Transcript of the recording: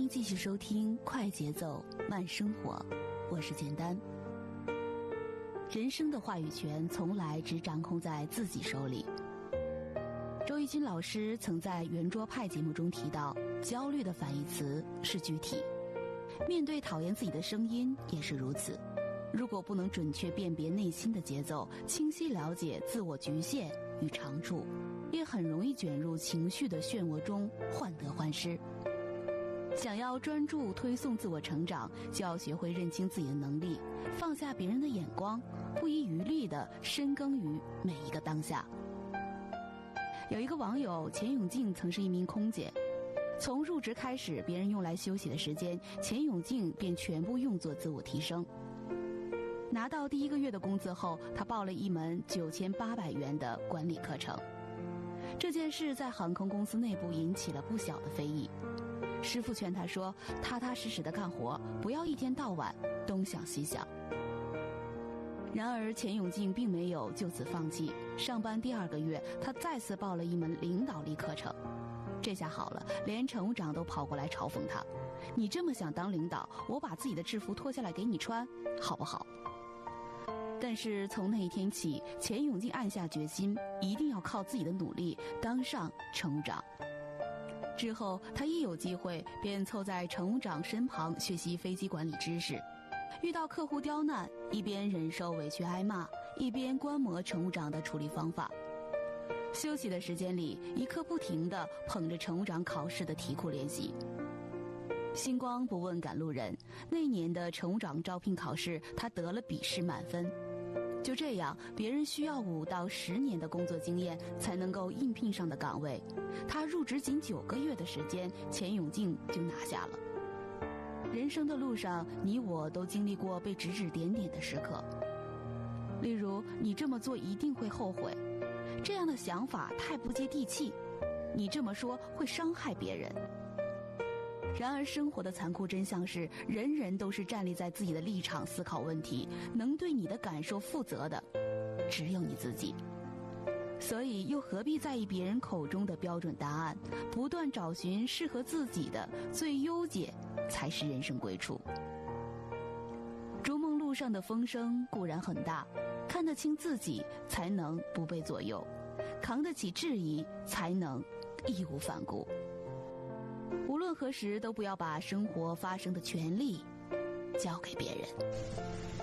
继续收听快节奏慢生活，我是简单。人生的话语权从来只掌控在自己手里。周轶君老师曾在圆桌派节目中提到，焦虑的反义词是具体。面对讨厌自己的声音也是如此。如果不能准确辨别内心的节奏，清晰了解自我局限与长处，也很容易卷入情绪的漩涡中，患得患失。想要专注推送自我成长，就要学会认清自己的能力，放下别人的眼光，不遗余力地深耕于每一个当下。有一个网友钱永静曾是一名空姐，从入职开始，别人用来休息的时间，钱永静便全部用作自我提升。拿到第1个月的工资后，他报了一门9800元的管理课程。这件事在航空公司内部引起了不小的非议。师傅劝他说，踏踏实实的干活，不要一天到晚东想西想。然而钱永静并没有就此放弃，上班第2个月，他再次报了一门领导力课程。这下好了，连乘务长都跑过来嘲讽他，你这么想当领导，我把自己的制服脱下来给你穿好不好？但是从那一天起，钱永静暗下决心，一定要靠自己的努力当上乘务长。之后他一有机会便凑在乘务长身旁学习飞机管理知识，遇到客户刁难，一边忍受委屈挨骂，一边观摩乘务长的处理方法。休息的时间里，一刻不停地捧着乘务长考试的题库练习。星光不问赶路人，那年的乘务长招聘考试，他得了笔试满分。就这样，别人需要5到10年的工作经验才能够应聘上的岗位，他入职仅9个月的时间，钱永静就拿下了。人生的路上，你我都经历过被指指点点的时刻，例如你这么做一定会后悔，这样的想法太不接地气，你这么说会伤害别人。然而生活的残酷真相是，人人都是站立在自己的立场思考问题，能对你的感受负责的只有你自己。所以又何必在意别人口中的标准答案，不断找寻适合自己的最优解才是人生归处。逐梦路上的风声固然很大，看得清自己才能不被左右，扛得起质疑才能义无反顾。无论何时都不要把生活发生的权利交给别人。